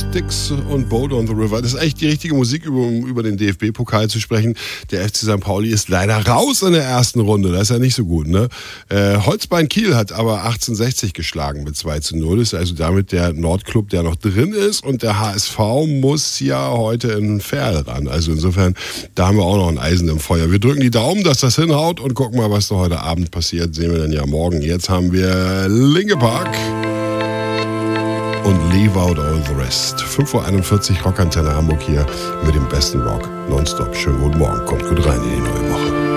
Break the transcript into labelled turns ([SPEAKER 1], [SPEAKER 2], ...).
[SPEAKER 1] Styx und Boat on the River. Das ist eigentlich die richtige Musik, über den DFB-Pokal zu sprechen. Der FC St. Pauli ist leider raus in der ersten Runde. Das ist ja nicht so gut, ne? Holzbein Kiel hat aber 1860 geschlagen mit 2:0. Ist also damit der Nordclub, der noch drin ist. Und der HSV muss ja heute in Verl ran. Also insofern, da haben wir auch noch ein Eisen im Feuer. Wir drücken die Daumen, dass das hinhaut und gucken mal, was da heute Abend passiert. Sehen wir dann ja morgen. Jetzt haben wir Linkin Park und Leave Out All the Rest. 5:41 Uhr, Rockantenne Hamburg hier mit dem besten Rock nonstop. Schönen guten Morgen, kommt gut rein in die neue Woche.